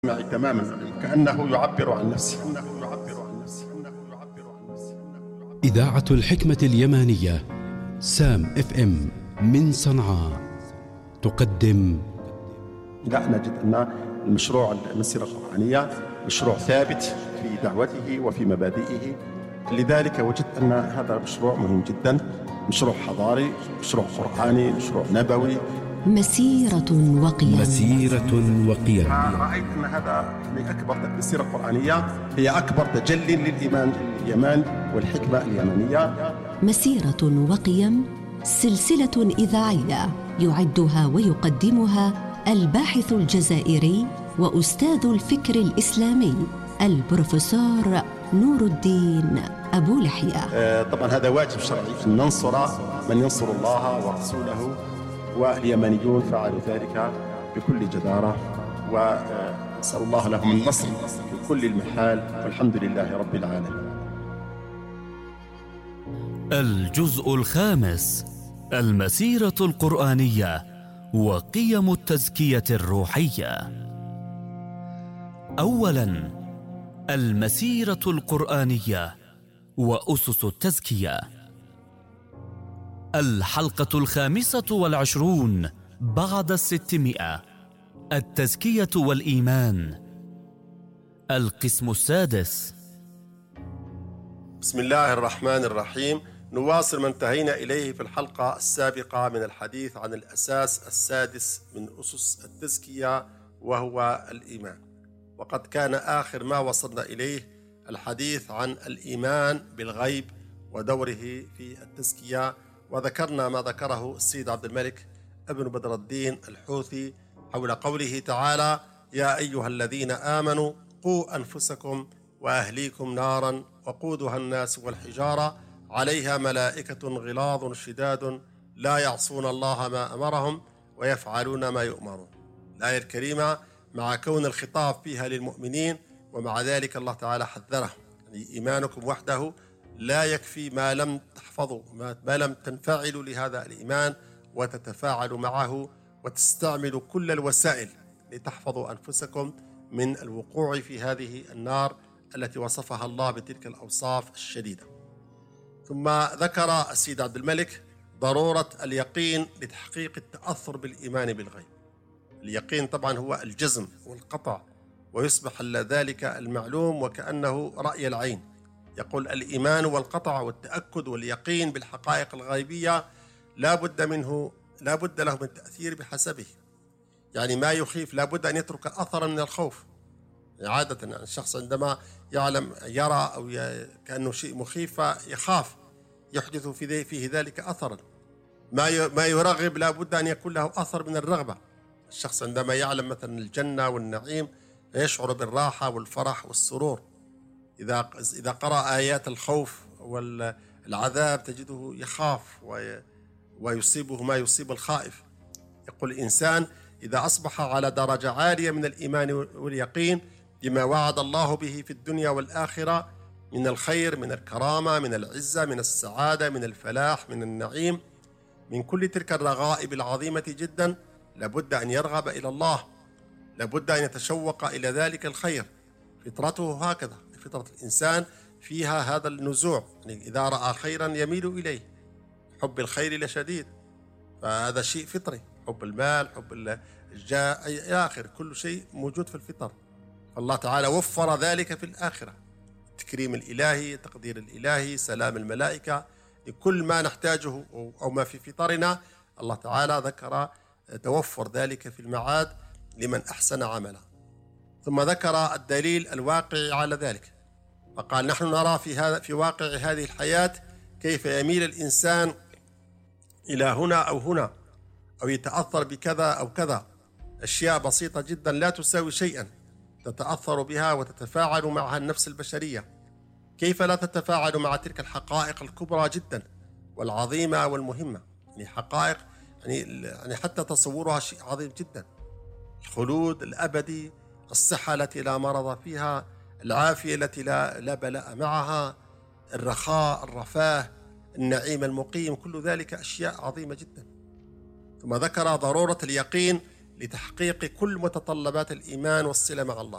معي تماما كأنه يعبر عن نفسه. إذاعة الحكمة اليمانية سام اف ام من صنعاء تقدم. لا نجد أن المشروع المسيرة القرآنية مشروع ثابت في دعوته وفي مبادئه، لذلك وجدت أن هذا مشروع مهم جدا، مشروع حضاري، مشروع قرآني، مشروع نبوي، مسيرة وقيم. رأيت أن هذا أكبر مسيرة قرآنية هي أكبر تجلي للإيمان اليماني والحكمة اليمانية. مسيرة وقيم، سلسلة إذاعية يعدها ويقدمها الباحث الجزائري وأستاذ الفكر الإسلامي البروفيسور نور الدين أبو لحية. طبعا هذا واجب شرعي أن ننصر من ينصر الله ورسوله، واليمانيون فعلوا ذلك بكل جدارة، ونسأل الله لهم النصر في كل المحال، والحمد لله رب العالمين. الجزء الخامس: المسيرة القرآنية وقيم التزكية الروحية. أولاً، المسيرة القرآنية وأسس التزكية. الحلقة 25 بعد 600، التزكية والإيمان. القسم السادس. بسم الله الرحمن الرحيم. نواصل ما انتهينا إليه في الحلقة السابقة من الحديث عن الأساس السادس من أسس التزكية، وهو الإيمان. وقد كان آخر ما وصلنا إليه الحديث عن الإيمان بالغيب ودوره في التزكية، وذكرنا ما ذكره السيد عبد الملك ابن بدر الدين الحوثي حول قوله تعالى: يا أيها الذين آمنوا قوا أنفسكم وأهليكم نارا وقودها الناس والحجارة عليها ملائكة غلاظ شداد لا يعصون الله ما أمرهم ويفعلون ما يؤمرون. الآية الكريمة مع كون الخطاب فيها للمؤمنين، ومع ذلك الله تعالى حذره، يعني إيمانكم وحده لا يكفي ما لم تحفظوا، ما لم تنفعلوا لهذا الإيمان وتتفاعلوا معه وتستعملوا كل الوسائل لتحفظوا أنفسكم من الوقوع في هذه النار التي وصفها الله بتلك الأوصاف الشديدة. ثم ذكر السيد عبد الملك ضرورة اليقين لتحقيق التأثر بالإيمان بالغيب. اليقين طبعا هو الجزم والقطع، ويصبح ذلك المعلوم وكأنه رأي العين. يقول الإيمان والقطع والتأكد واليقين بالحقائق الغيبية لا بد له من التأثير بحسبه، يعني ما يخيف لا بد أن يترك أثرا من الخوف. عادة الشخص عندما يرى أو كأنه شيء مخيف يخاف، يحدث فيه ذلك أثرا. ما يرغب لا بد أن يكون له أثر من الرغبة. الشخص عندما يعلم مثلا الجنة والنعيم يشعر بالراحة والفرح والسرور. إذا قرأ آيات الخوف والعذاب تجده يخاف ويصيبه ما يصيب الخائف. يقول الإنسان إذا أصبح على درجة عالية من الإيمان واليقين بما وعد الله به في الدنيا والآخرة من الخير، من الكرامة، من العزة، من السعادة، من الفلاح، من النعيم، من كل تلك الرغائب العظيمة جدا، لابد أن يرغب إلى الله، لابد أن يتشوق إلى ذلك الخير. فطرته هكذا، فطرة الإنسان فيها هذا النزوع، يعني إذا رأى خيرا يميل إليه. حب الخير لشديد، فهذا شيء فطري، حب المال، حب الجاه إلى آخر، كل شيء موجود في الفطر. الله تعالى وفر ذلك في الآخرة، التكريم الإلهي، التقدير الإلهي، سلام الملائكة، لكل ما نحتاجه أو ما في فطرنا الله تعالى ذكر توفر ذلك في المعاد لمن أحسن عملا. ثم ذكر الدليل الواقعي على ذلك، فقال نحن نرى في واقع هذه الحياة كيف يميل الإنسان إلى هنا أو هنا، أو يتأثر بكذا أو كذا، أشياء بسيطة جدا لا تساوي شيئا تتأثر بها وتتفاعل معها النفس البشرية. كيف لا تتفاعل مع تلك الحقائق الكبرى جدا والعظيمة والمهمة؟ يعني حقائق يعني حتى تصورها شيء عظيم جدا. الخلود الأبدي، الصحة التي لا مرض فيها، العافية التي لا بلاء معها، الرخاء، الرفاه، النعيم المقيم، كل ذلك أشياء عظيمة جدا. ثم ذكر ضرورة اليقين لتحقيق كل متطلبات الإيمان والصلة مع الله.